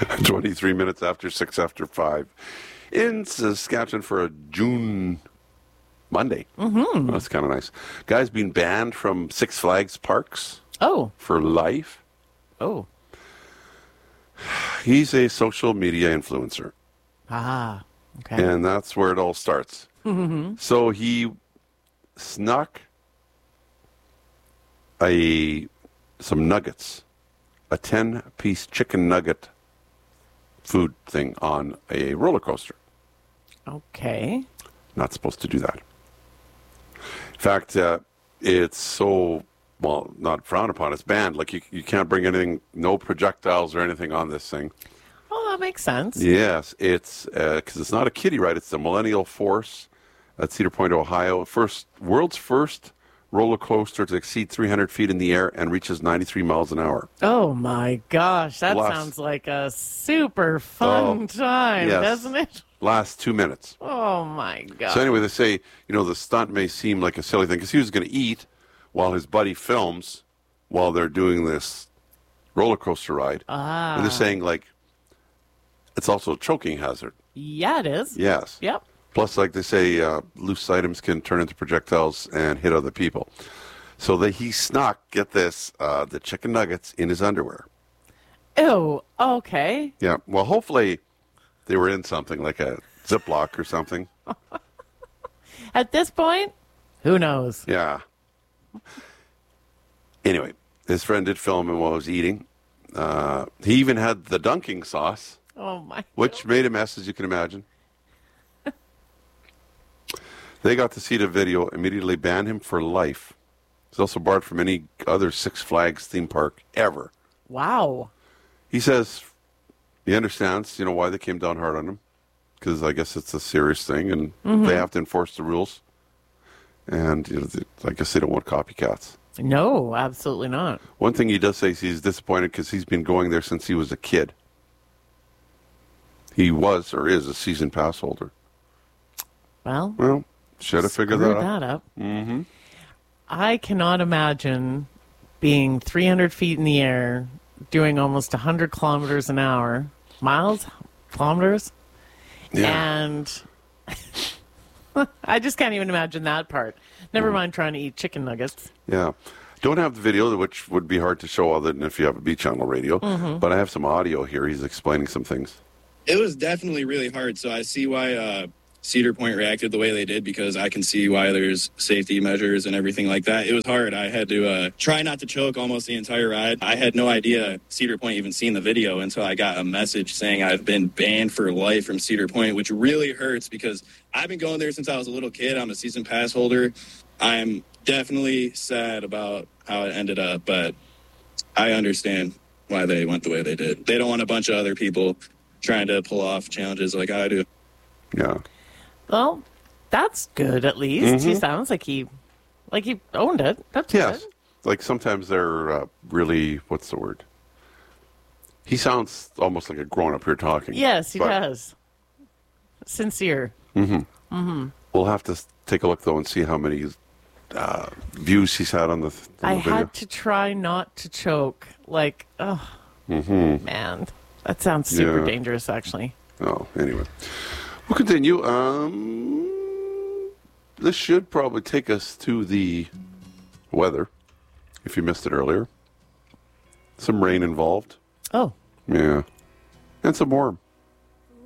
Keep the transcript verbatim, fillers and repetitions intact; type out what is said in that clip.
twenty-three minutes after six after five. In Saskatchewan for a June Monday. Mm-hmm. That's kind of nice. Guy's been banned from Six Flags parks. Oh. For life. Oh. He's a social media influencer. Ah. Okay. And that's where it all starts. Mm-hmm. So he snuck a some nuggets, a ten-piece chicken nugget food thing on a roller coaster. Okay. Not supposed to do that. In fact, uh, it's so, well, not frowned upon, it's banned. Like, you, you can't bring anything, no projectiles or anything on this thing. Oh, that makes sense. Yes, it's, because uh, it's not a kiddie ride, it's the Millennial Force at Cedar Point, Ohio. First, world's first roller coaster to exceed three hundred feet in the air and reaches ninety-three miles an hour. Oh, my gosh. That Last, sounds like a super fun oh, time, yes. doesn't it? Last two minutes. Oh, my God. So anyway, they say, you know, the stunt may seem like a silly thing because he was going to eat while his buddy films while they're doing this roller coaster ride. Ah. And they're saying, like, it's also a choking hazard. Yeah, it is. Yes. Yep. Plus, like they say, uh, loose items can turn into projectiles and hit other people. So that he snuck, get this, uh, the chicken nuggets in his underwear. Ew. Okay. Yeah. Well, hopefully they were in something like a Ziploc or something. At this point, who knows? Yeah. Anyway, his friend did film him while he was eating. Uh, he even had the dunking sauce. Oh, my. Which made a mess, as you can imagine. They got to see the video, immediately banned him for life. He's also barred from any other Six Flags theme park ever. Wow. He says he understands, you know, why they came down hard on him. Because I guess it's a serious thing, and mm-hmm. they have to enforce the rules. And you know, I guess they don't want copycats. No, absolutely not. One thing he does say is he's disappointed because he's been going there since he was a kid. He was or is a season pass holder. Well, well, should have figured that, that up. Mm-hmm. I cannot imagine being three hundred feet in the air, doing almost one hundred kilometers an hour, miles, kilometers, yeah. and I just can't even imagine that part. Never mm. mind trying to eat chicken nuggets. Yeah. Don't have the video, which would be hard to show other than if you have a B channel radio, mm-hmm. but I have some audio here. He's explaining some things. It was definitely really hard, so I see why uh, Cedar Point reacted the way they did, because I can see why there's safety measures and everything like that. It was hard. I had to uh, try not to choke almost the entire ride. I had no idea Cedar Point even seen the video until I got a message saying I've been banned for life from Cedar Point, which really hurts because I've been going there since I was a little kid. I'm a season pass holder. I'm definitely sad about how it ended up, but I understand why they went the way they did. They don't want a bunch of other people trying to pull off challenges like I do. Yeah. Well, that's good at least. Mm-hmm. He sounds like he like he owned it. That's yes. good. Like sometimes they're uh, really, what's the word? He sounds almost like a grown-up here talking. Yes, he but... does. Sincere. Mm-hmm. Mm-hmm. We'll have to take a look, though, and see how many uh, views he's had on the, on the I video. had to try not to choke. Like, oh, mm-hmm. man. That sounds super yeah. dangerous, actually. Oh, anyway. We'll continue. Um, this should probably take us to the weather, if you missed it earlier. Some rain involved. Oh. Yeah. And some warm.